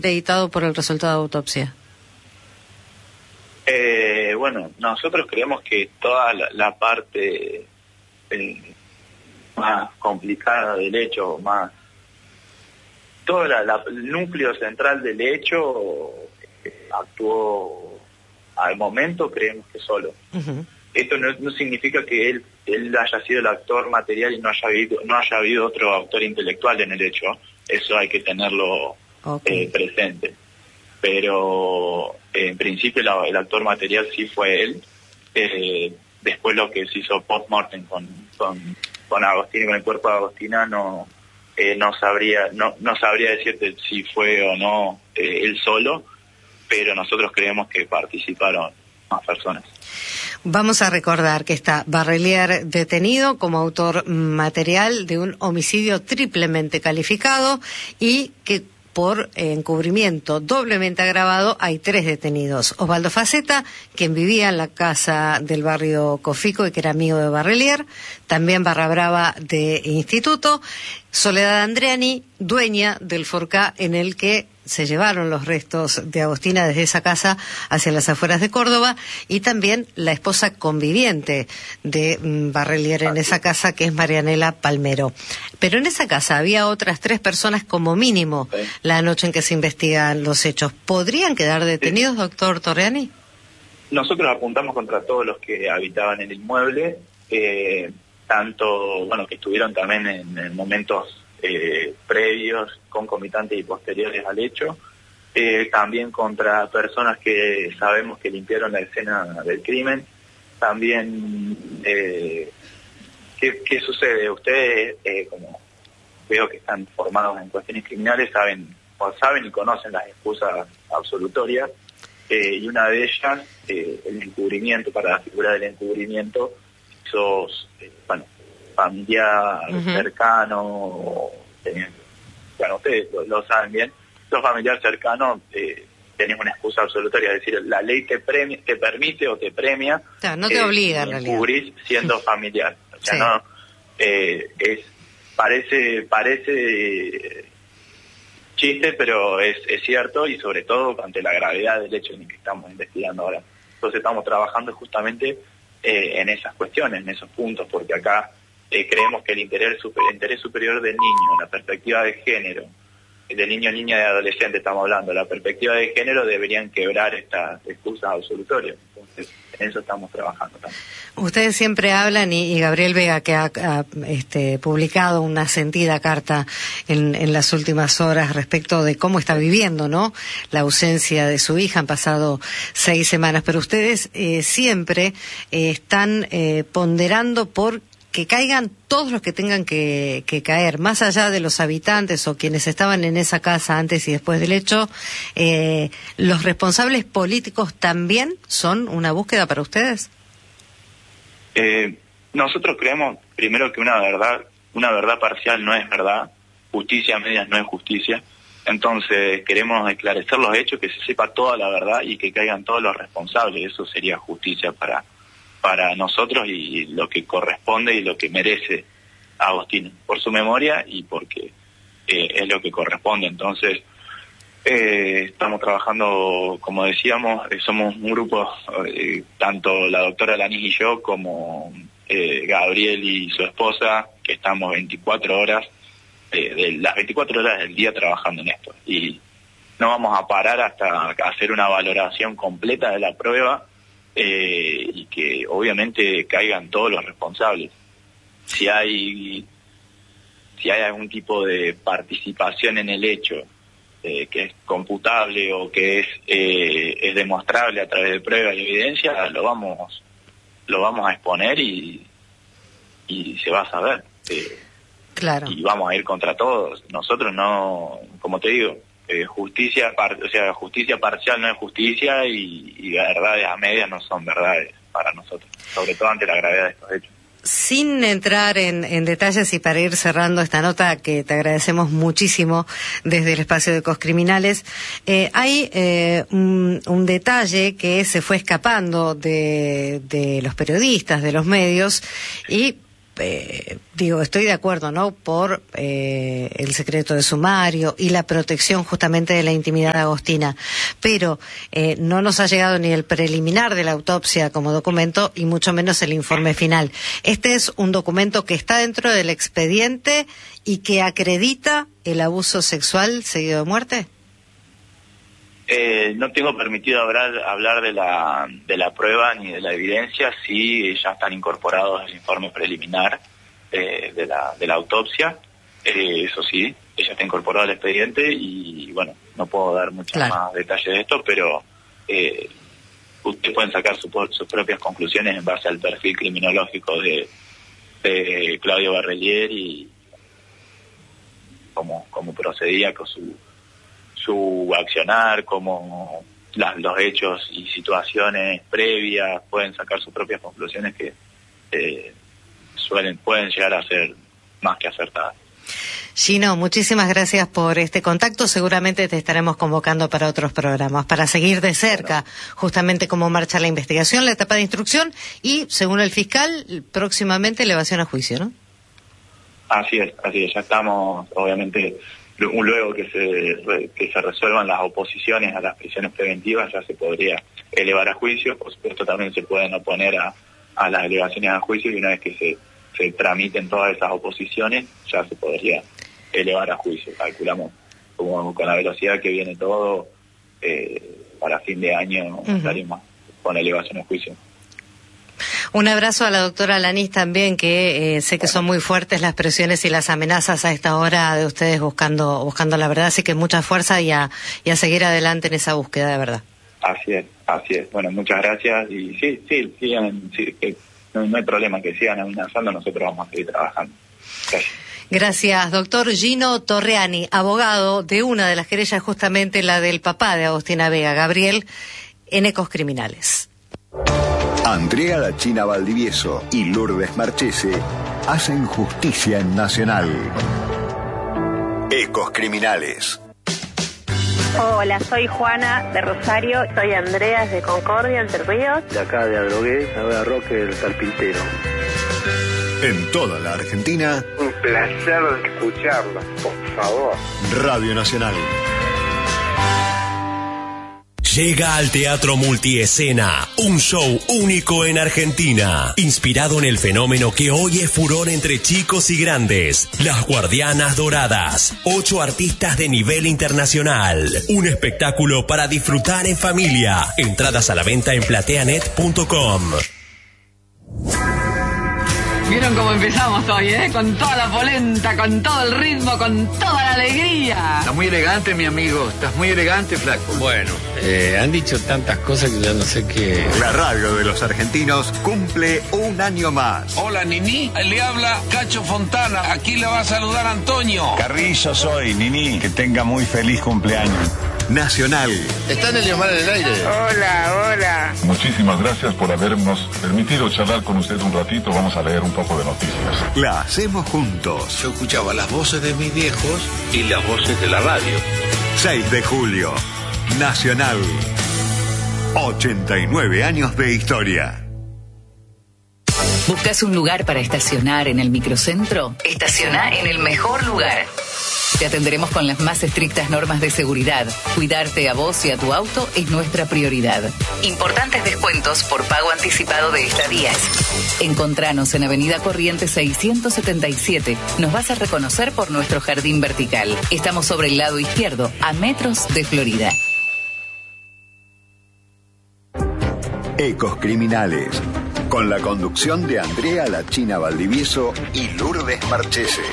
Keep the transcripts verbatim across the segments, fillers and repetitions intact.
desacreditado por el resultado de autopsia? Eh, bueno, nosotros creemos que toda la, la parte eh, más complicada del hecho, más todo la, la, el núcleo central del hecho eh, actuó al momento, creemos que solo. Uh-huh. Esto no, no significa que él él haya sido el actor material y no haya habido no haya habido otro autor intelectual en el hecho. Eso hay que tenerlo okay. eh, presente. Pero eh, en principio la, el actor material sí fue él. Eh, después lo que se hizo post-mortem con, con, con Agostina, con el cuerpo de Agostina, no eh, no sabría no no sabría decirte si fue o no eh, él solo, pero nosotros creemos que participaron más personas. Vamos a recordar que está Barrelier detenido como autor material de un homicidio triplemente calificado y que por encubrimiento doblemente agravado hay tres detenidos. Osvaldo Faceta, quien vivía en la casa del barrio Cofico y que era amigo de Barrelier, también Barra Brava de Instituto, Soledad Andreani, dueña del Forcá en el que se llevaron los restos de Agostina desde esa casa hacia las afueras de Córdoba, y también la esposa conviviente de Barrelier en esa casa, que es Marianela Palmero. Pero en esa casa había otras tres personas como mínimo sí. la noche en que se investigan los hechos. ¿Podrían quedar detenidos, sí. doctor Torreani? Nosotros apuntamos contra todos los que habitaban en el inmueble, eh, tanto, bueno, que estuvieron también en, en momentos Eh, previos, concomitantes y posteriores al hecho, eh, también contra personas que sabemos que limpiaron la escena del crimen. También, eh, ¿qué, qué sucede? Ustedes, eh, como veo que están formados en cuestiones criminales, saben, o saben y conocen las excusas absolutorias, eh, y una de ellas, eh, el encubrimiento, para la figura del encubrimiento, esos, eh, bueno, familiar uh-huh. cercano, tenía, bueno, ustedes lo, lo saben bien, los familiares cercanos eh, tenés una excusa absolutoria, es decir, la ley te premia, te permite o te premia, o sea, no te eh, obliga en realidad, cubrir siendo familiar, o sea, sí. no, eh, es, parece, parece chiste, pero es, es cierto, y sobre todo ante la gravedad del hecho en el que estamos investigando ahora. Entonces estamos trabajando justamente eh, en esas cuestiones, en esos puntos, porque acá Eh, creemos que el interés, super, el interés superior del niño, la perspectiva de género, de niño, niña y adolescente estamos hablando, la perspectiva de género deberían quebrar estas excusas absolutorias. Entonces, en eso estamos trabajando también. Ustedes siempre hablan, y, y Gabriel Vega, que ha, ha este, publicado una sentida carta en, en las últimas horas respecto de cómo está viviendo, ¿no?, la ausencia de su hija. Han pasado seis semanas, pero ustedes eh, siempre eh, están eh, ponderando por que caigan todos los que tengan que, que caer, más allá de los habitantes o quienes estaban en esa casa antes y después del hecho. Eh, ¿los responsables políticos también son una búsqueda para ustedes? Eh, nosotros creemos, primero, que una verdad, una verdad parcial no es verdad, justicia a medias no es justicia. Entonces queremos esclarecer los hechos, que se sepa toda la verdad y que caigan todos los responsables. Eso sería justicia para para nosotros y lo que corresponde y lo que merece a Agostina, por su memoria y porque eh, es lo que corresponde. Entonces, eh, estamos trabajando, como decíamos, eh, somos un grupo, eh, tanto la doctora Lanis y yo, como eh, Gabriel y su esposa, que estamos veinticuatro horas, eh, de las veinticuatro horas del día trabajando en esto. Y no vamos a parar hasta hacer una valoración completa de la prueba, Eh, y que obviamente caigan todos los responsables. Si hay si hay algún tipo de participación en el hecho eh, que es computable o que es eh, es demostrable a través de pruebas y evidencia, lo vamos lo vamos a exponer y y se va a saber. Eh, claro. Y vamos a ir contra todos. Nosotros no, como te digo, Eh, justicia, par, o sea, justicia parcial no es justicia y, y verdades a medias no son verdades para nosotros, sobre todo ante la gravedad de estos hechos. Sin entrar en, en detalles y para ir cerrando esta nota, que te agradecemos muchísimo desde el espacio de Ecos Criminales, eh, hay eh, un, un detalle que se fue escapando de, de los periodistas, de los medios, y Eh, digo, estoy de acuerdo, ¿no? Por eh, el secreto de sumario y la protección justamente de la intimidad de Agostina, pero eh, no nos ha llegado ni el preliminar de la autopsia como documento y mucho menos el informe final. Este es un documento que está dentro del expediente y que acredita el abuso sexual seguido de muerte. Eh, no tengo permitido hablar hablar de la de la prueba ni de la evidencia, sí ya están incorporados el informe preliminar eh, de la de la autopsia, eh, eso sí, ya está incorporado al expediente y bueno, no puedo dar muchos claro. más detalles de esto, pero eh, ustedes pueden sacar su, sus propias conclusiones en base al perfil criminológico de, de Claudio Barrelier y cómo, cómo procedía con su su accionar, como las, los hechos y situaciones previas, pueden sacar sus propias conclusiones que eh, suelen pueden llegar a ser más que acertadas. Gino, muchísimas gracias por este contacto. Seguramente te estaremos convocando para otros programas, para seguir de cerca bueno. justamente cómo marcha la investigación, la etapa de instrucción y, según el fiscal, próximamente elevación a juicio, ¿no? Así es, así es. Ya estamos, obviamente, luego que se que se resuelvan las oposiciones a las prisiones preventivas, ya se podría elevar a juicio. Por supuesto, también se pueden oponer a, a las elevaciones a juicio y una vez que se, se tramiten todas esas oposiciones, ya se podría elevar a juicio. Calculamos como con la velocidad que viene todo, eh, para fin de año uh-huh. estaríamos con elevación a juicio. Un abrazo a la doctora Lanís también, que eh, sé que son muy fuertes las presiones y las amenazas a esta hora de ustedes buscando buscando la verdad, así que mucha fuerza y a, y a seguir adelante en esa búsqueda de verdad. Así es, así es. Bueno, muchas gracias y sí, sí, sigan, sí, que no, no hay problema que sigan amenazando, nosotros vamos a seguir trabajando. Gracias. Gracias, doctor Gino Torreani, abogado de una de las querellas, justamente la del papá de Agostina Vega, Gabriel, en Ecos Criminales. Andrea La China Valdivieso y Lourdes Marchese hacen justicia en Nacional. Ecos Criminales. Hola, soy Juana de Rosario. Soy Andrea de Concordia, Entre Ríos. De acá de Adrogué, Nueva Roque, el Carpintero. En toda la Argentina. Un placer escucharla, por favor. Radio Nacional. Llega al Teatro Multiescena, un show único en Argentina, inspirado en el fenómeno que hoy es furor entre chicos y grandes, Las Guardianas Doradas, ocho artistas de nivel internacional, un espectáculo para disfrutar en familia, entradas a la venta en plateanet punto com. Vieron cómo empezamos hoy, ¿eh? Con toda la polenta, con todo el ritmo, con toda la alegría. Estás muy elegante, mi amigo. Estás muy elegante, flaco. Bueno, eh, han dicho tantas cosas que ya no sé qué... La radio de los argentinos cumple un año más. Hola, Nini. Le habla Cacho Fontana. Aquí le va a saludar Antonio. Carrillo soy, Nini. Que tenga muy feliz cumpleaños. Nacional. ¿Está en el en el aire? Hola, hola. Muchísimas gracias por habernos permitido charlar con usted un ratito. Vamos a leer un poco de noticias. La hacemos juntos. Yo escuchaba las voces de mis viejos y las voces de la radio. seis de julio. Nacional. ochenta y nueve años de historia. ¿Buscas un lugar para estacionar en el microcentro? Estaciona en el mejor lugar. Te atenderemos con las más estrictas normas de seguridad. Cuidarte a vos y a tu auto es nuestra prioridad. Importantes descuentos por pago anticipado de estadías. Encontranos en Avenida Corrientes seiscientos setenta y siete. Nos vas a reconocer por nuestro jardín vertical. Estamos sobre el lado izquierdo, a metros de Florida. Ecos Criminales. Con la conducción de Andrea La China Valdivieso y Lourdes Marchese.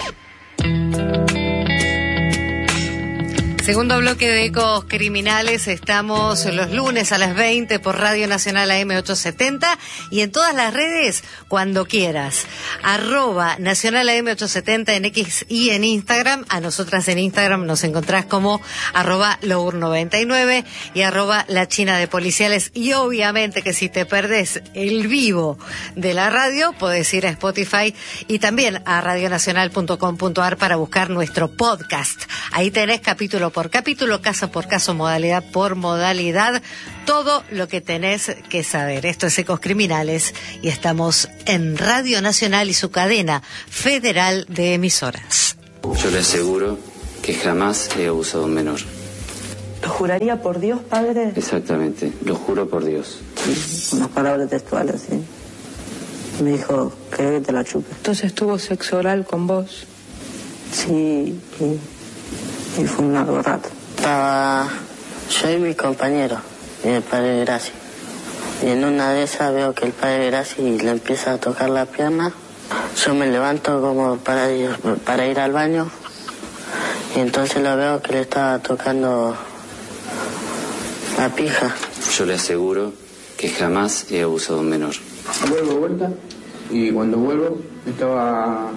Segundo bloque de Ecos Criminales, estamos los lunes a las veinte por Radio Nacional A M ochocientos setenta y en todas las redes cuando quieras. Arroba Nacional A M ochocientos setenta en X y en Instagram. A nosotras en Instagram nos encontrás como arroba Lour noventa y nueve y arroba La China de Policiales. Y obviamente que si te perdés el vivo de la radio, podés ir a Spotify y también a radionacional punto com punto a r para buscar nuestro podcast. Ahí tenés capítulo por por capítulo, caso por caso, modalidad por modalidad, todo lo que tenés que saber. Esto es Ecos Criminales y estamos en Radio Nacional y su cadena federal de emisoras. Yo le aseguro que jamás he abusado a un menor. ¿Lo juraría por Dios, padre? Exactamente, lo juro por Dios. Unas palabras textuales, ¿sí? Me dijo, ¿querés que te la chupe? Entonces tuvo sexo oral con vos. Sí, y, y fue un largo rato. Estaba yo y mi compañero, y el padre Graci. Y en una de esas veo que el padre Graci le empieza a tocar la pierna. Yo me levanto como para ir, para ir al baño. Y entonces lo veo que le estaba tocando la pija. Yo le aseguro que jamás he abusado a un menor. Vuelvo de vuelta y cuando vuelvo estaba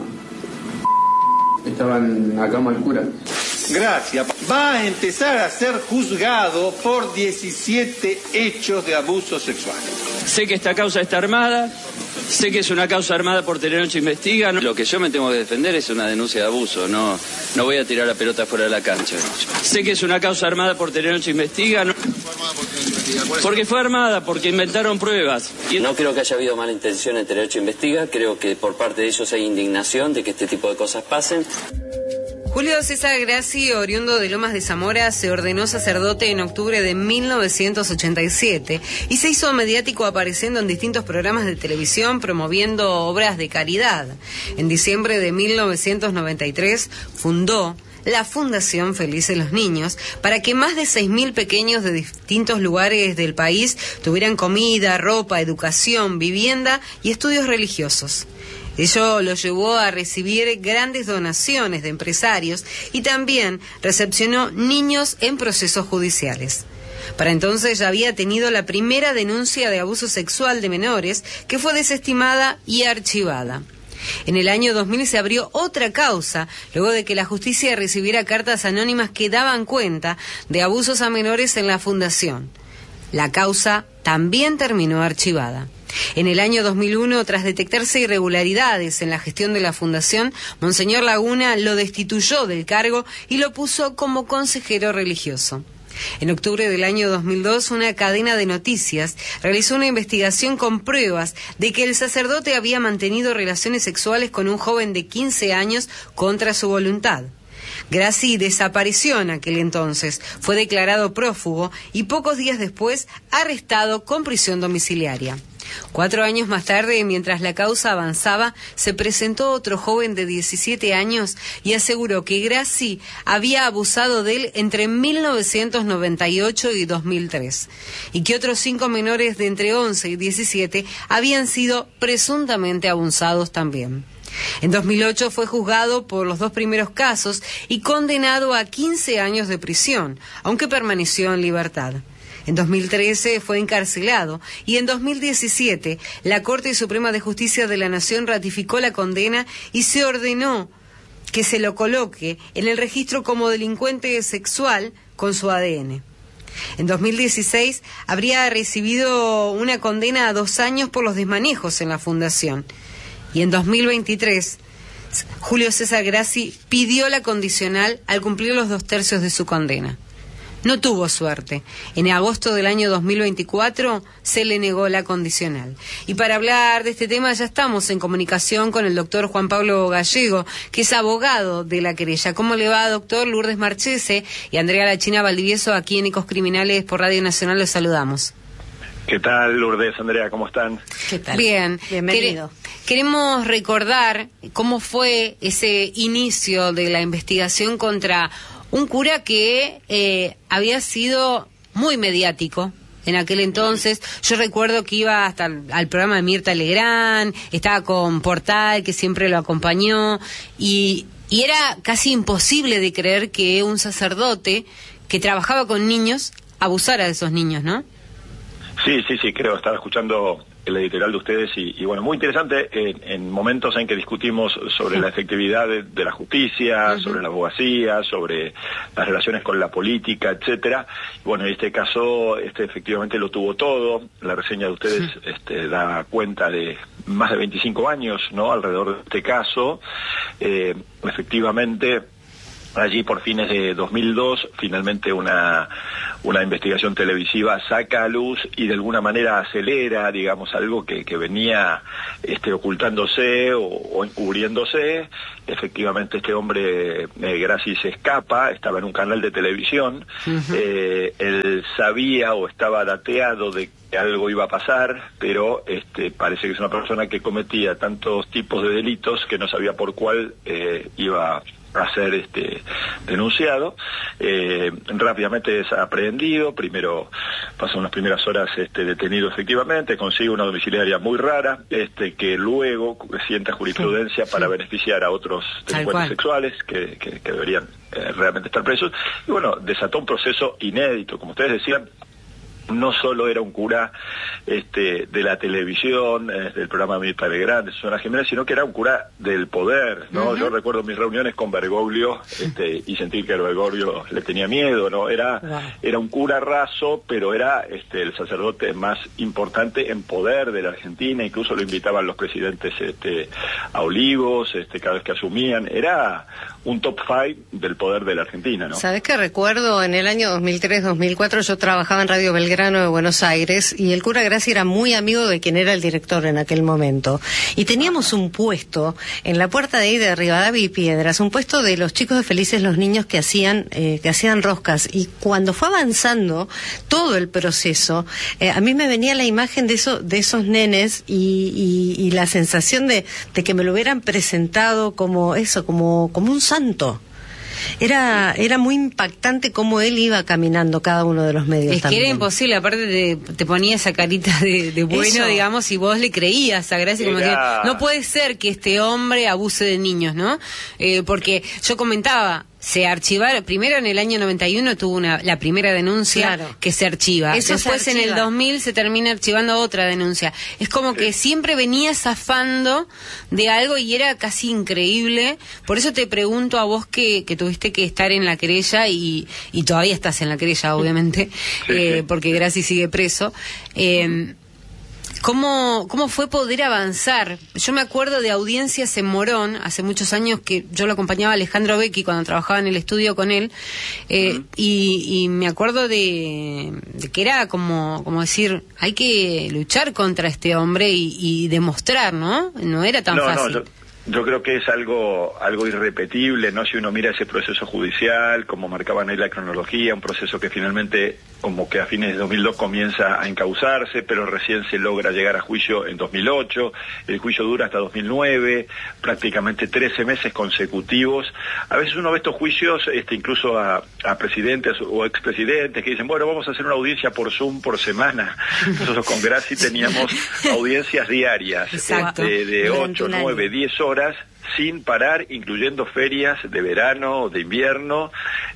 estaba en la cama oscura. Gracias. Va a empezar a ser juzgado por diecisiete hechos de abuso sexual. Sé que esta causa está armada, sé que es una causa armada por Telenoche Investiga. Lo que yo me tengo que defender es una denuncia de abuso, no, no voy a tirar la pelota fuera de la cancha. Sé que es una causa armada por Telenoche Investiga. No... Porque fue armada, porque inventaron pruebas. Y no creo que haya habido mala intención en Telenoche Investiga, creo que por parte de ellos hay indignación de que este tipo de cosas pasen. Julio César Graci, oriundo de Lomas de Zamora, se ordenó sacerdote en octubre de mil novecientos ochenta y siete y se hizo mediático apareciendo en distintos programas de televisión promoviendo obras de caridad. En diciembre de mil novecientos noventa y tres fundó la Fundación Felices los Niños para que más de seis mil pequeños de distintos lugares del país tuvieran comida, ropa, educación, vivienda y estudios religiosos. Ello lo llevó a recibir grandes donaciones de empresarios y también recepcionó niños en procesos judiciales. Para entonces ya había tenido la primera denuncia de abuso sexual de menores que fue desestimada y archivada. En el año dos mil se abrió otra causa, luego de que la justicia recibiera cartas anónimas que daban cuenta de abusos a menores en la fundación. La causa también terminó archivada. En el año dos mil uno, tras detectarse irregularidades en la gestión de la fundación, Monseñor Laguna lo destituyó del cargo y lo puso como consejero religioso. En octubre del año dos mil dos, una cadena de noticias realizó una investigación con pruebas de que el sacerdote había mantenido relaciones sexuales con un joven de quince años contra su voluntad. Graci desapareció en aquel entonces, fue declarado prófugo y pocos días después arrestado con prisión domiciliaria. Cuatro años más tarde, mientras la causa avanzaba, se presentó otro joven de diecisiete años y aseguró que Graci había abusado de él entre mil novecientos noventa y ocho y dos mil tres, y que otros cinco menores de entre once y diecisiete habían sido presuntamente abusados también. En dos mil ocho fue juzgado por los dos primeros casos y condenado a quince años de prisión, aunque permaneció en libertad. En dos mil trece fue encarcelado y en dos mil diecisiete la Corte Suprema de Justicia de la Nación ratificó la condena y se ordenó que se lo coloque en el registro como delincuente sexual con su A D N. En dos mil dieciséis habría recibido una condena a dos años por los desmanejos en la fundación. Y en dos mil veintitrés, Julio César Graci pidió la condicional al cumplir los dos tercios de su condena. No tuvo suerte. En agosto del año dos mil veinticuatro se le negó la condicional. Y para hablar de este tema ya estamos en comunicación con el doctor Juan Pablo Gallego, que es abogado de la querella. ¿Cómo le va, doctor? Lourdes Marchese y Andrea La China Valdivieso, aquí en Ecos Criminales por Radio Nacional, los saludamos. ¿Qué tal, Lourdes, Andrea? ¿Cómo están? ¿Qué tal? Bien. Bienvenido. Queremos recordar cómo fue ese inicio de la investigación contra un cura que eh, había sido muy mediático en aquel entonces. Yo recuerdo que iba hasta el, al programa de Mirta Legrand, estaba con Portal, que siempre lo acompañó, y, y era casi imposible de creer que un sacerdote que trabajaba con niños abusara de esos niños, ¿no? Sí, sí, sí, creo, estaba escuchando el editorial de ustedes y, y bueno, muy interesante en, en momentos en que discutimos sobre la efectividad de, de la justicia, uh-huh. sobre la abogacía, sobre las relaciones con la política, etcétera. Bueno, en este caso, este efectivamente lo tuvo todo. La reseña de ustedes uh-huh. este, da cuenta de más de veinticinco años, ¿no?, alrededor de este caso. Eh, efectivamente, Allí por fines de dos mil dos, finalmente una, una investigación televisiva saca a luz y de alguna manera acelera, digamos, algo que, que venía este, ocultándose o, o encubriéndose. Efectivamente este hombre, eh, Grassi, se escapa, estaba en un canal de televisión, uh-huh. eh, él sabía o estaba dateado de que algo iba a pasar, pero este, parece que es una persona que cometía tantos tipos de delitos que no sabía por cuál eh, iba a ser este denunciado. Eh, rápidamente es aprehendido, primero pasó unas primeras horas este detenido efectivamente, consigue una domiciliaria muy rara, este que luego sienta jurisprudencia sí, para sí. beneficiar a otros delincuentes sexuales que, que, que deberían eh, realmente estar presos, y bueno, desató un proceso inédito, como ustedes decían. No solo era un cura este, de la televisión, eh, del programa Mi Padre Grande, Susana Jiménez, sino que era un cura del poder, ¿no? Uh-huh. Yo recuerdo mis reuniones con Bergoglio este, y sentí que Bergoglio le tenía miedo, ¿no? Era, wow. era un cura raso, pero era este, el sacerdote más importante en poder de la Argentina, incluso lo invitaban los presidentes este, a Olivos, este, cada vez que asumían. Era un top five del poder de la Argentina, ¿no? ¿Sabés qué recuerdo? En el año dos mil tres, dos mil cuatro yo trabajaba en Radio Belgrano de Buenos Aires y el cura Grassi era muy amigo de quien era el director en aquel momento. Y teníamos un puesto en la puerta de ahí de Rivadavia y Piedras, un puesto de los chicos de Felices los Niños que hacían eh, que hacían roscas. Y cuando fue avanzando todo el proceso, eh, a mí me venía la imagen de, eso, de esos nenes y, y, y la sensación de, de que me lo hubieran presentado como eso, como, como un santo. Era era muy impactante cómo él iba caminando cada uno de los medios. Es también. Que era imposible, aparte te, te ponía esa carita de, de bueno, Eso. digamos, y vos le creías a Grassi, como que no puede ser que este hombre abuse de niños, ¿no? Eh, porque yo comentaba, se archivaron, primero en el año noventa y uno tuvo una, la primera denuncia claro. que se archiva. Eso Después se archiva. En el dos mil se termina archivando otra denuncia. Es como que siempre venía zafando de algo y era casi increíble. Por eso te pregunto a vos que, que tuviste que estar en la querella y, y todavía estás en la querella, obviamente, sí, eh, sí. porque Grassi sigue preso. Eh, ¿Cómo, ¿Cómo fue poder avanzar? Yo me acuerdo de audiencias en Morón, hace muchos años que yo lo acompañaba a Alejandro Becchi cuando trabajaba en el estudio con él, eh, uh-huh. y, y me acuerdo de, de que era como, como decir, hay que luchar contra este hombre y, y demostrar, ¿no? No era tan no, fácil. No, yo... Yo creo que es algo algo irrepetible, ¿no? Si uno mira ese proceso judicial, como marcaban ahí la cronología, un proceso que finalmente, como que a fines de dos mil dos comienza a encauzarse, pero recién se logra llegar a juicio en dos mil ocho, el juicio dura hasta dos mil nueve, prácticamente trece meses consecutivos. A veces uno ve estos juicios, este, incluso a, a presidentes o expresidentes que dicen, bueno, vamos a hacer una audiencia por Zoom por semana. Nosotros con Grassi teníamos audiencias diarias, este, de ocho, nueve, diez horas, sin parar, incluyendo ferias de verano, de invierno,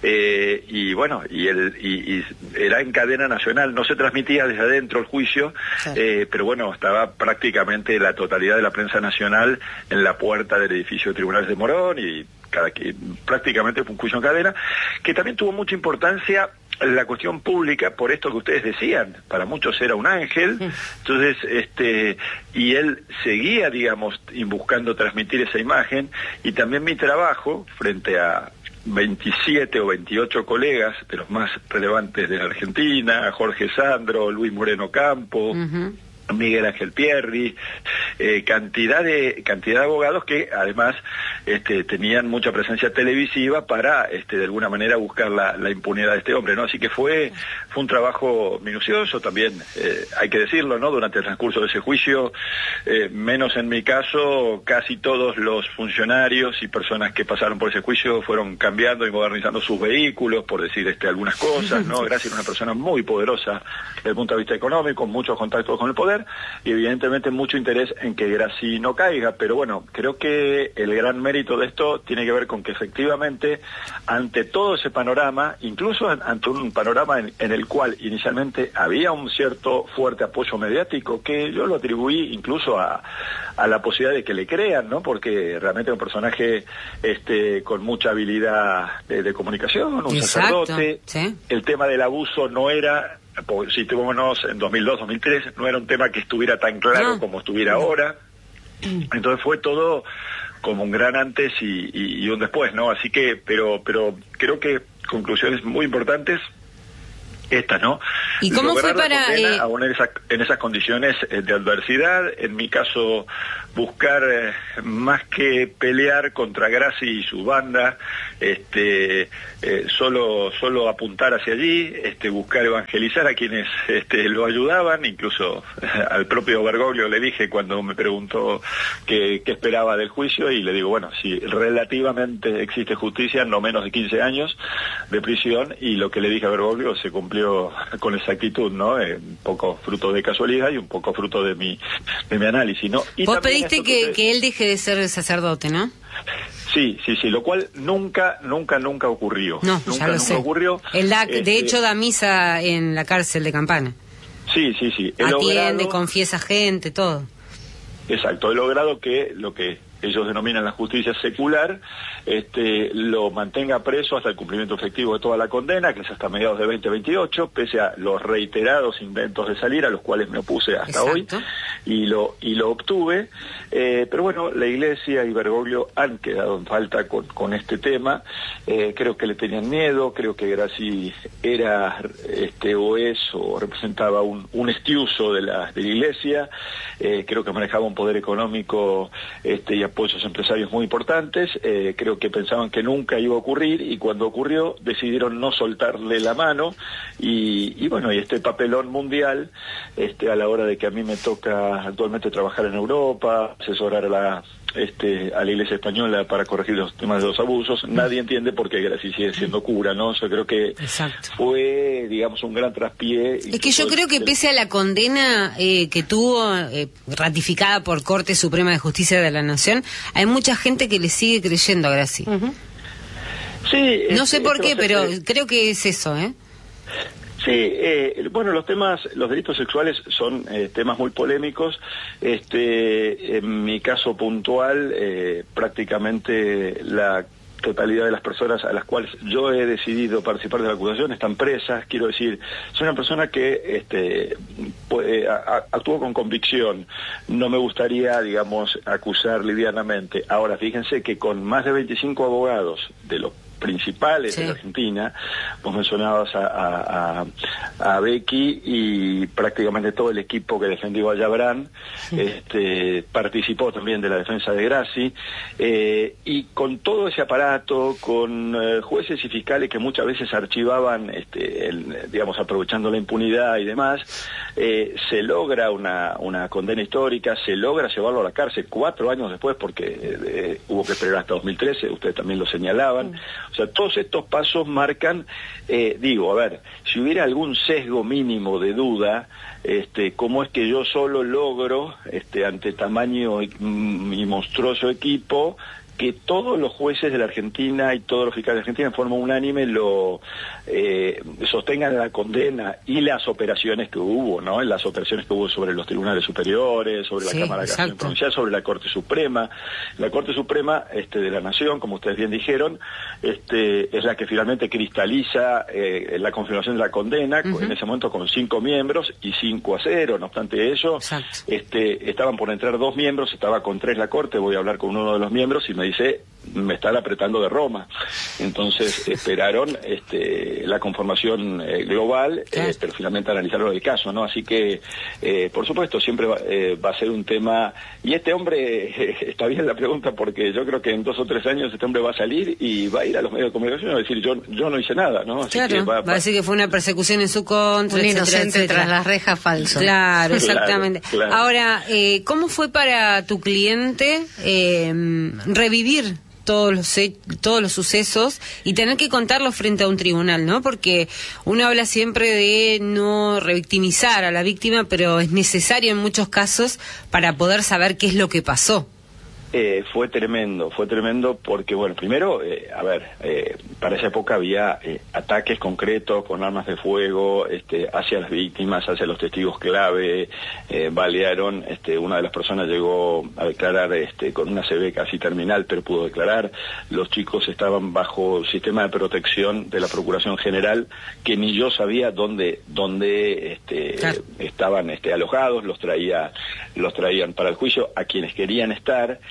eh, y bueno, y, el, y, y era en cadena nacional, no se transmitía desde adentro el juicio, sí. eh, pero bueno, estaba prácticamente la totalidad de la prensa nacional en la puerta del edificio de Tribunales de Morón, y cada, que, prácticamente fue un juicio en cadena, que también tuvo mucha importancia la cuestión pública, por esto que ustedes decían, para muchos era un ángel, entonces, este, y él seguía, digamos, buscando transmitir esa imagen, y también mi trabajo, frente a veintisiete o veintiocho colegas de los más relevantes de la Argentina, Jorge Sandro, Luis Moreno Campo, uh-huh. Miguel Ángel Pierri, eh, cantidad de cantidad de abogados que además este, tenían mucha presencia televisiva para este, de alguna manera buscar la, la impunidad de este hombre, ¿no? Así que fue fue un trabajo minucioso también, eh, hay que decirlo, ¿no? Durante el transcurso de ese juicio, eh, menos en mi caso, casi todos los funcionarios y personas que pasaron por ese juicio fueron cambiando y modernizando sus vehículos, por decir este, algunas cosas, ¿no? Grassi era una persona muy poderosa desde el punto de vista económico, muchos contactos con el poder, y evidentemente mucho interés en que Grassi no caiga, pero bueno, creo que el gran mérito de esto tiene que ver con que efectivamente ante todo ese panorama, incluso ante un panorama en, en el cual inicialmente había un cierto fuerte apoyo mediático, que yo lo atribuí incluso a, a la posibilidad de que le crean, ¿no? Porque realmente es un personaje este, con mucha habilidad de, de comunicación, un Exacto, sacerdote, ¿sí? El tema del abuso no era, situémonos en dos mil dos, dos mil tres, no era un tema que estuviera tan claro no. como estuviera ahora. Entonces fue todo como un gran antes y, y, y un después, ¿no? Así que, pero, pero creo que conclusiones muy importantes estas, ¿no? ¿Y cómo fue para eh... aún en, esa, en esas condiciones eh, de adversidad? En mi caso, buscar eh, más que pelear contra Grassi y su banda, este, eh, solo, solo apuntar hacia allí, este, buscar evangelizar a quienes este, lo ayudaban, incluso al propio Bergoglio le dije cuando me preguntó qué, qué esperaba del juicio, y le digo, bueno, si relativamente existe justicia, no menos de quince años de prisión, y lo que le dije a Bergoglio se cumplió con exactitud, ¿no? Eh, un poco fruto de casualidad y un poco fruto de mi de mi análisis, ¿no? Y vos pediste que, que él deje de ser sacerdote, ¿no? Sí, sí, sí, lo cual nunca, nunca, nunca ocurrió. No, nunca, ya lo nunca sé. ocurrió. Él da, este, de hecho da misa en la cárcel de Campana. Sí, sí, sí. He Atiende, logrado, confiesa gente, todo. Exacto, he logrado que lo que ellos denominan la justicia secular, este, lo mantenga preso hasta el cumplimiento efectivo de toda la condena, que es hasta mediados de veinte veintiocho, pese a los reiterados intentos de salir, a los cuales me opuse hasta Exacto. hoy, y lo y lo obtuve. Eh, pero bueno, la Iglesia y Bergoglio han quedado en falta con, con este tema. Eh, creo que le tenían miedo, creo que Grassi era, este, o es, o representaba un, un estiuso de la, de la Iglesia. Eh, creo que manejaba un poder económico este, y apoyos empresarios muy importantes. Eh, creo que pensaban que nunca iba a ocurrir, y cuando ocurrió decidieron no soltarle la mano, y, y bueno, y este papelón mundial, este, a la hora de que a mí me toca actualmente trabajar en Europa, asesorar a la este, a la Iglesia española para corregir los temas de los abusos, nadie entiende por qué Grassi sigue siendo cura, ¿no? Yo creo que Exacto. fue, digamos, un gran traspié. Es que yo creo que pese a la condena eh, que tuvo, eh, ratificada por Corte Suprema de Justicia de la Nación, hay mucha gente que le sigue creyendo a Grassi. Uh-huh. Sí. No sé por qué, pero es, creo que es eso, ¿eh? Sí, eh, bueno, los temas, los delitos sexuales son eh, temas muy polémicos. Este, en mi caso puntual, eh, prácticamente la totalidad de las personas a las cuales yo he decidido participar de la acusación están presas. Quiero decir, soy una persona que este, puede, a, actuó con convicción. No me gustaría, digamos, acusar livianamente. Ahora, fíjense que con más de veinticinco abogados de los principales sí. de la Argentina, vos mencionabas a, a, a, a Becky y prácticamente todo el equipo que defendió a Yabrán, sí. este, participó también de la defensa de Grassi, eh, y con todo ese aparato, con eh, jueces y fiscales que muchas veces archivaban, este, el, digamos, aprovechando la impunidad y demás, eh, se logra una, una condena histórica, se logra llevarlo a la cárcel cuatro años después, porque eh, hubo que esperar hasta dos mil trece, ustedes también lo señalaban. Sí. O sea, todos estos pasos marcan, eh, digo, a ver, si hubiera algún sesgo mínimo de duda, este, cómo es que yo solo logro, este, ante tamaño y, y monstruoso equipo, que todos los jueces de la Argentina y todos los fiscales de Argentina en forma unánime lo eh, sostengan la condena y las operaciones que hubo, ¿no? Las operaciones que hubo sobre los tribunales superiores, sobre sí, la Cámara de Casación Provincial, sobre la Corte Suprema. La Corte Suprema este, de la Nación, como ustedes bien dijeron, este, es la que finalmente cristaliza eh, la confirmación de la condena, uh-huh. en ese momento con cinco miembros y cinco a cero. No obstante ello, este, estaban por entrar dos miembros, estaba con tres la Corte, voy a hablar con uno de los miembros y me dice, me están apretando de Roma. Entonces esperaron este, la conformación eh, global, eh, pero finalmente analizaron el caso, ¿no? Así que, eh, por supuesto, siempre va, eh, va a ser un tema. Y este hombre, eh, está bien la pregunta, porque yo creo que en dos o tres años este hombre va a salir y va a ir a los medios de comunicación a decir, yo yo no hice nada, ¿no? Así claro, que va, va, va a decir que fue una persecución en su contra, un etcétera, inocente etcétera. tras las rejas falso. Claro, exactamente. Claro, claro. Ahora, eh, ¿cómo fue para tu cliente eh, revivir todos los todos los sucesos y tener que contarlos frente a un tribunal, ¿no? Porque uno habla siempre de no revictimizar a la víctima, pero es necesario en muchos casos para poder saber qué es lo que pasó. Eh, fue tremendo, fue tremendo porque, bueno, primero, eh, a ver, eh, para esa época había eh, ataques concretos con armas de fuego este, hacia las víctimas, hacia los testigos clave, eh, balearon, este, una de las personas llegó a declarar este, con una C V casi terminal, pero pudo declarar. Los chicos estaban bajo sistema de protección de la Procuración General, que ni yo sabía dónde, dónde este, claro. estaban este, alojados, los traía, los traían para el juicio a quienes querían estar.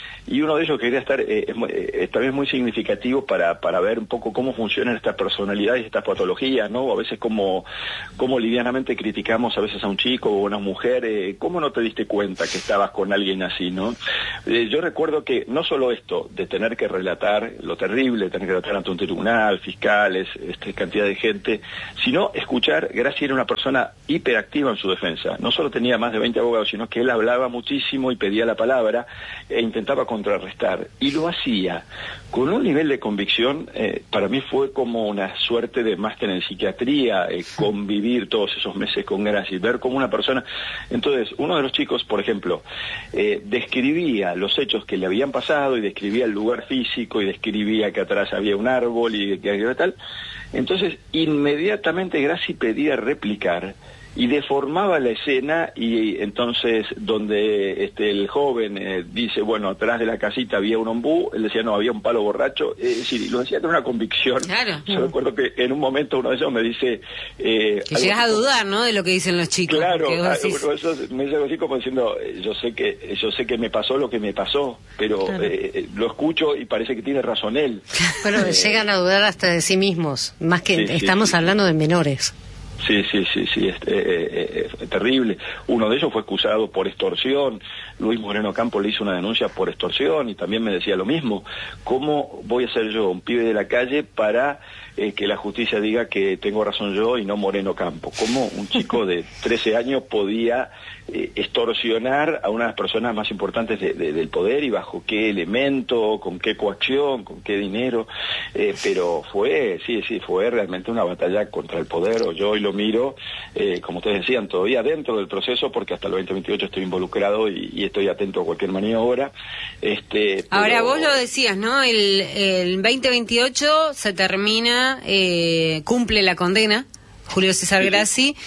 y uno de ellos quería estar, eh, es, eh, también muy significativo para, para ver un poco cómo funcionan estas personalidades y estas patologías, ¿no? A veces cómo, cómo livianamente criticamos a veces a un chico o a una mujer, eh, ¿cómo no te diste cuenta que estabas con alguien así, no? Eh, yo recuerdo que no solo esto, de tener que relatar lo terrible, tener que relatar ante un tribunal, fiscales, este, cantidad de gente, sino escuchar, Graci era una persona hiperactiva en su defensa, no solo tenía más de veinte abogados, sino que él hablaba muchísimo y pedía la palabra e intentaba contrarrestar, y lo hacía con un nivel de convicción, eh, para mí fue como una suerte de máster en psiquiatría, eh, convivir todos esos meses con Graci, ver como una persona. Entonces, uno de los chicos, por ejemplo, eh, describía los hechos que le habían pasado y describía el lugar físico y describía que atrás había un árbol y que había tal. Entonces, inmediatamente Graci pedía replicar y deformaba la escena, y entonces donde este el joven eh, dice, bueno, atrás de la casita había un ombú, él decía, no, había un palo borracho, es decir, y lo decía con una convicción. Claro. Yo recuerdo que en un momento uno de ellos me dice... Eh, que llegas a dudar, ¿no?, de lo que dicen los chicos. Claro, decís... uno de esos me dice algo así como diciendo, yo sé que yo sé que me pasó lo que me pasó, pero claro. eh, lo escucho y parece que tiene razón él. Bueno, eh, llegan a dudar hasta de sí mismos, más que sí, estamos sí, hablando sí. de menores. Sí, sí, sí, sí, es, eh, eh, es terrible. Uno de ellos fue acusado por extorsión. Luis Moreno Campo le hizo una denuncia por extorsión y también me decía lo mismo. ¿Cómo voy a ser yo, un pibe de la calle, para eh, que la justicia diga que tengo razón yo y no Moreno Campo? ¿Cómo un chico de trece años podía eh, extorsionar a una de las personas más importantes de, de, del poder, y bajo qué elemento, con qué coacción, con qué dinero? Eh, pero fue, sí, sí, fue realmente una batalla contra el poder. O yo hoy lo miro, eh, como ustedes decían, todavía dentro del proceso, porque hasta el veinte veintiocho estoy involucrado y, y estoy atento a cualquier maniobra. Este, pero... Ahora, vos lo decías, ¿no? El, el veinte veintiocho se termina, eh, cumple la condena, Julio César sí. Graci,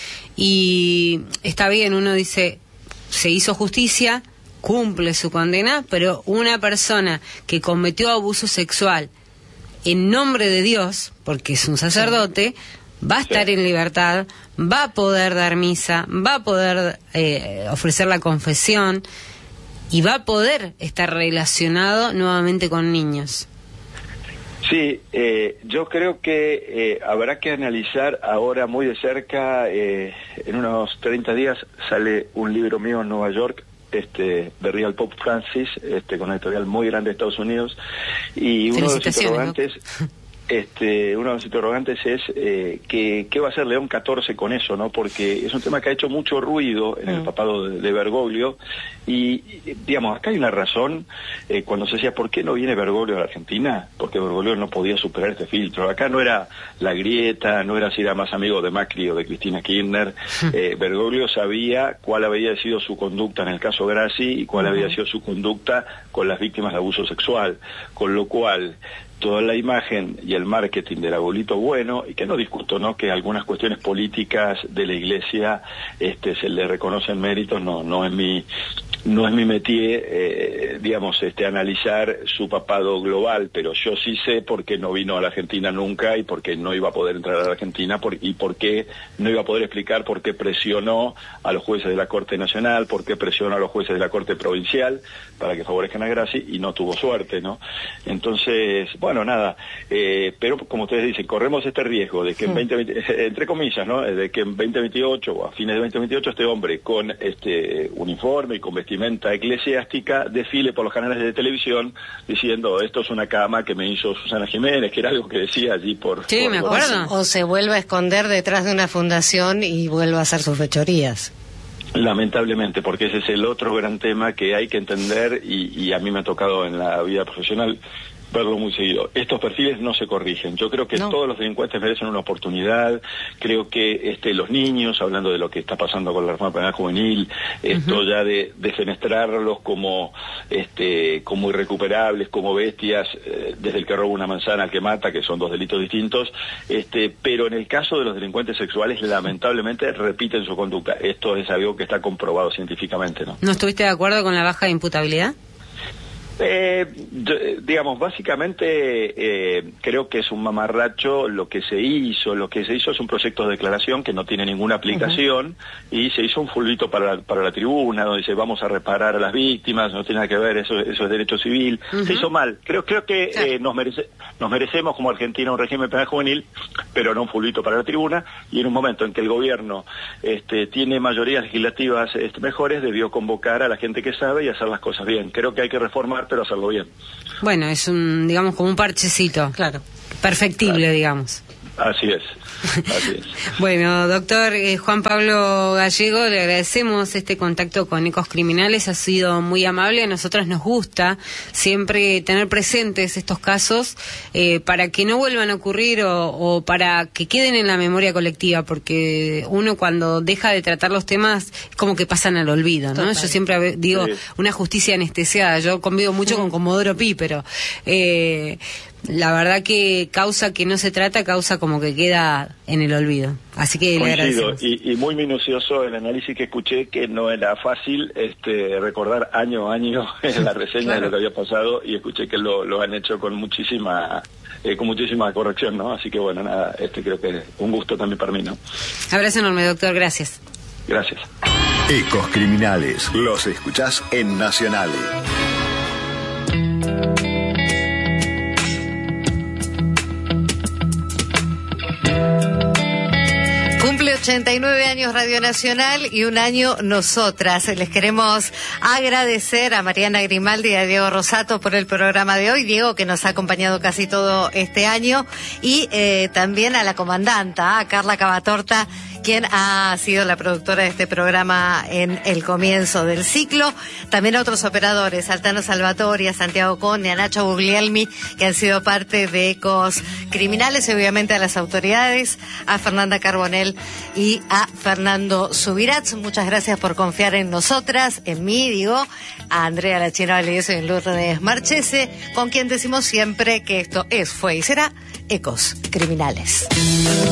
y está bien, uno dice, se hizo justicia, cumple su condena, pero una persona que cometió abuso sexual en nombre de Dios, porque es un sacerdote, va a estar sí. en libertad, va a poder dar misa, va a poder eh, ofrecer la confesión y va a poder estar relacionado nuevamente con niños. Sí, eh, yo creo que eh, habrá que analizar ahora muy de cerca, eh, en unos treinta días sale un libro mío en Nueva York, este, The Real Pope Francis, este, con una editorial muy grande de Estados Unidos, y uno de los interrogantes... Este, uno de los interrogantes es eh, que, qué va a hacer León catorce con eso, ¿no? Porque es un tema que ha hecho mucho ruido en mm. el papado de, de Bergoglio, y, digamos, acá hay una razón, eh, cuando se decía, ¿por qué no viene Bergoglio a la Argentina? Porque Bergoglio no podía superar este filtro. Acá no era la grieta, no era si era más amigo de Macri o de Cristina Kirchner. eh, Bergoglio sabía cuál había sido su conducta en el caso Graci y cuál mm. había sido su conducta con las víctimas de abuso sexual, con lo cual toda la imagen y el marketing del abuelito bueno, y que no discuto, ¿no?, que algunas cuestiones políticas de la Iglesia este, se le reconocen méritos, no no es mi no es mi métier, eh, digamos, este, analizar su papado global, pero yo sí sé por qué no vino a la Argentina nunca y por qué no iba a poder entrar a la Argentina por, y por qué no iba a poder explicar por qué presionó a los jueces de la Corte Nacional, por qué presionó a los jueces de la Corte Provincial para que favorezcan a Graci y no tuvo suerte, ¿no? Entonces, bueno, nada, eh, pero como ustedes dicen, corremos este riesgo de que en veinte veinte, entre comillas, ¿no?, de que en veinte veintiocho o a fines de veinte veintiocho este hombre con este uniforme y con vestimenta eclesiástica desfile por los canales de televisión diciendo, esto es una cama que me hizo Susana Jiménez, que era algo que decía allí por... Sí, por me acuerdo. O se vuelve a esconder detrás de una fundación y vuelve a hacer sus fechorías. Lamentablemente, porque ese es el otro gran tema que hay que entender, y, y a mí me ha tocado en la vida profesional verlo muy seguido. Estos perfiles no se corrigen. Yo creo que no. todos los delincuentes merecen una oportunidad. Creo que este los niños, hablando de lo que está pasando con la reforma penal juvenil, esto uh-huh. ya de defenestrarlos como este como irrecuperables, como bestias, eh, desde el que roba una manzana al que mata, que son dos delitos distintos, este pero en el caso de los delincuentes sexuales, lamentablemente repiten su conducta. Esto es algo que está comprobado científicamente, ¿no? ¿No estuviste de acuerdo con la baja de imputabilidad? Eh, digamos, básicamente eh, creo que es un mamarracho lo que se hizo. Lo que se hizo es un proyecto de declaración que no tiene ninguna aplicación, uh-huh. y se hizo un fulbito para la, para la tribuna, donde dice vamos a reparar a las víctimas, no tiene nada que ver, eso, eso es derecho civil. Uh-huh. Se hizo mal. Creo, creo que sí. eh, nos, merece, nos merecemos como Argentina un régimen penal juvenil, pero no un fulbito para la tribuna, y en un momento en que el gobierno este, tiene mayorías legislativas este, mejores, debió convocar a la gente que sabe y hacer las cosas bien. Creo que hay que reformar, pero hacerlo bien. Bueno, es un, digamos, como un parchecito. Claro. Perfectible, claro. digamos. Así es. Así es. Bueno, doctor eh, Juan Pablo Gallego, le agradecemos este contacto con Ecos Criminales, ha sido muy amable. A nosotros nos gusta siempre tener presentes estos casos eh, para que no vuelvan a ocurrir o, o para que queden en la memoria colectiva, porque uno cuando deja de tratar los temas es como que pasan al olvido, ¿no? Total. Yo siempre digo, sí. una justicia anestesiada. Yo convivo mucho con Comodoro Pi, pero eh, la verdad que causa que no se trata, causa como que queda en el olvido. Así que le agradecemos. Y, y muy minucioso el análisis que escuché, que no era fácil este, recordar año a año en la reseña claro. de lo que había pasado, y escuché que lo, lo han hecho con muchísima eh, con muchísima corrección, ¿no? Así que bueno, nada, este creo que es un gusto también para mí, ¿no? Abrazo enorme, doctor, gracias. Gracias. Ecos Criminales, los escuchás en Nacional. Cumple ochenta y nueve años Radio Nacional y un año nosotras. Les queremos agradecer a Mariana Grimaldi y a Diego Rosato por el programa de hoy. Diego, que nos ha acompañado casi todo este año, y eh, también a la comandanta, a Carla Cavatorta, quien ha sido la productora de este programa en el comienzo del ciclo. También a otros operadores, Altano Salvatori, a Santiago Conde, a Nacho Guglielmi, que han sido parte de Ecos Criminales, y obviamente a las autoridades, a Fernanda Carbonell y a Fernando Subirats. Muchas gracias por confiar en nosotras, en mí, digo, a Andrea La China Valdivieso y en Lourdes Marchese, con quien decimos siempre que esto es, fue y será Ecos Criminales.